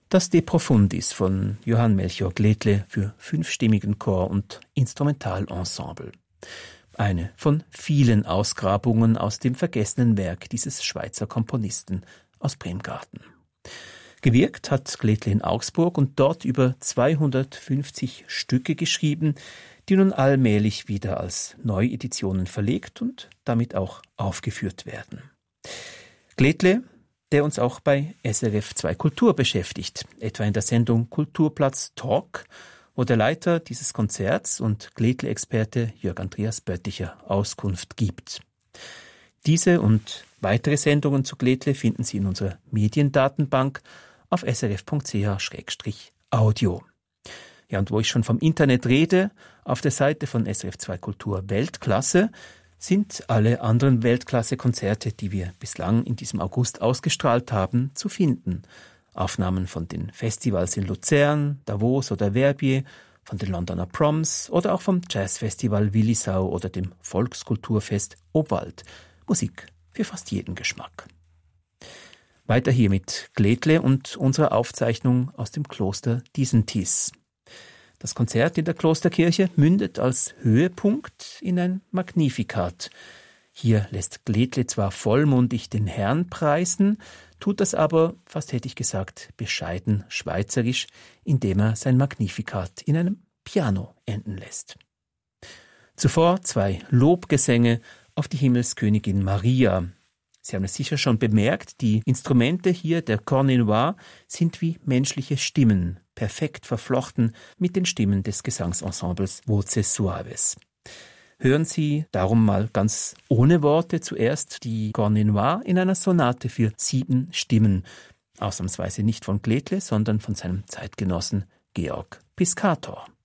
Das De Profundis von Johann Melchior Gledle für 5-stimmigen Chor und Instrumentalensemble. Eine von vielen Ausgrabungen aus dem vergessenen Werk dieses Schweizer Komponisten aus Bremgarten. Gewirkt hat Gledle in Augsburg und dort über 250 Stücke geschrieben, die nun allmählich wieder als Neueditionen verlegt und damit auch aufgeführt werden. Gledle, der uns auch bei SRF 2 Kultur beschäftigt, etwa in der Sendung Kulturplatz Talk, wo der Leiter dieses Konzerts und Gledle-Experte Jörg Andreas Bötticher Auskunft gibt. Diese und weitere Sendungen zu Gledle finden Sie in unserer Mediendatenbank auf srf.ch/audio. Ja, und wo ich schon vom Internet rede, auf der Seite von SRF 2 Kultur Weltklasse sind alle anderen Weltklasse-Konzerte, die wir bislang in diesem August ausgestrahlt haben, zu finden. Aufnahmen von den Festivals in Luzern, Davos oder Verbier, von den Londoner Proms oder auch vom Jazzfestival Willisau oder dem Volkskulturfest Obwald. Musik für fast jeden Geschmack. Weiter hier mit Gledle und unserer Aufzeichnung aus dem Kloster Disentis. Das Konzert in der Klosterkirche mündet als Höhepunkt in ein Magnificat. Hier lässt Gledle zwar vollmundig den Herrn preisen, tut das aber, fast hätte ich gesagt, bescheiden schweizerisch, indem er sein Magnificat in einem Piano enden lässt. Zuvor 2 Lobgesänge auf die Himmelskönigin Maria. Sie haben es sicher schon bemerkt, die Instrumente hier der Cornet Noir sind wie menschliche Stimmen, perfekt verflochten mit den Stimmen des Gesangsensembles Voces Suaves. Hören Sie darum mal ganz ohne Worte zuerst die Cornet Noir in einer Sonate für 7 Stimmen, ausnahmsweise nicht von Gledle, sondern von seinem Zeitgenossen Georg Piscator.